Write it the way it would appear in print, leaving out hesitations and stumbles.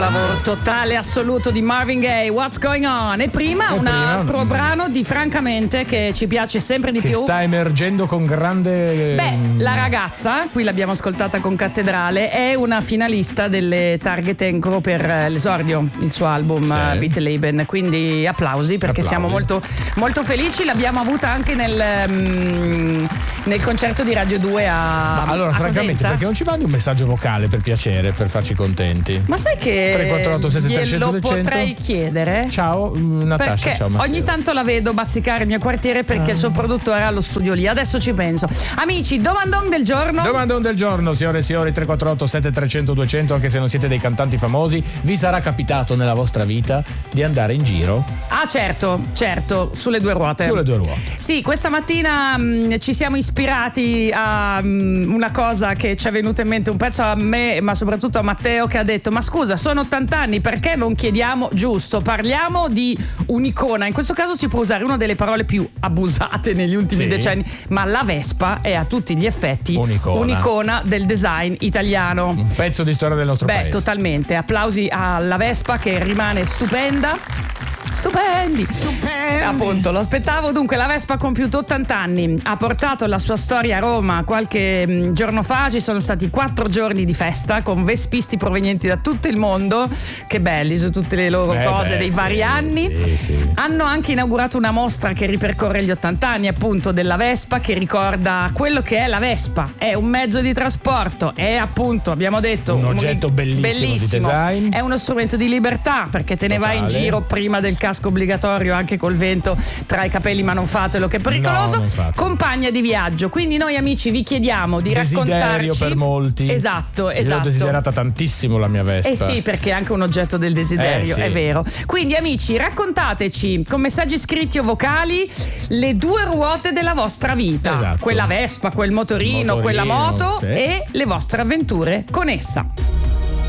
Lavoro totale assoluto di Marvin Gaye, What's Going On? E prima un altro brano di Francamente che ci piace sempre di che più. Sta emergendo con grande. La ragazza, qui l'abbiamo ascoltata con Cattedrale, è una finalista delle Target Encro per l'esordio, il suo album Beatleben, quindi applausi perché siamo molto, molto felici. L'abbiamo avuta anche nel concerto di Radio 2 allora, francamente, Cosenza. perché non ci mandi un messaggio vocale per piacere, per farci contenti? Ma sai che 348 7300 glielo potrei chiedere? Ciao Natascia, perché ciao Matteo. ogni tanto la vedo bazzicare il mio quartiere perché il suo produttore ha lo studio lì. Adesso ci penso. Amici, domandon del giorno. Domandon del giorno, signore e signori, 348 7300 200. Anche se non siete dei cantanti famosi, vi sarà capitato nella vostra vita di andare in giro? Ah, certo, sulle due ruote. Sulle due ruote. Sì, questa mattina ci siamo ispirati a una cosa che ci è venuta in mente, un pezzo a me, ma soprattutto a Matteo, che ha detto: ma scusa, sono 80 anni, perché non chiediamo giusto? Parliamo di un'icona. In questo caso si può usare una delle parole più abusate negli ultimi decenni, ma la Vespa è a tutti gli effetti un'icona del design italiano. Un pezzo di storia del nostro paese. Totalmente. Applausi alla Vespa che rimane stupenda. Stupendi. Appunto, lo aspettavo. Dunque, la Vespa ha compiuto 80 anni, ha portato la sua storia a Roma qualche giorno fa. Ci sono stati 4 giorni di festa con vespisti provenienti da tutto il mondo. Che belli su tutte le loro cose dei vari anni. Hanno anche inaugurato una mostra che ripercorre gli 80 anni appunto della Vespa, che ricorda quello che è la Vespa. È un mezzo di trasporto, è appunto, abbiamo detto, un oggetto bellissimo di design. È uno strumento di libertà perché te ne vai in giro prima del casco obbligatorio, anche col vento tra i capelli, ma non fatelo che è pericoloso. No, compagna di viaggio. Quindi noi amici vi chiediamo di raccontarci. Desiderio per molti. Esatto. Io l'ho desiderata tantissimo la mia Vespa. Sì, perché è anche un oggetto del desiderio, è vero. Quindi amici, raccontateci con messaggi scritti o vocali le due ruote della vostra vita. Quella Vespa, quel motorino, quella moto e le vostre avventure con essa.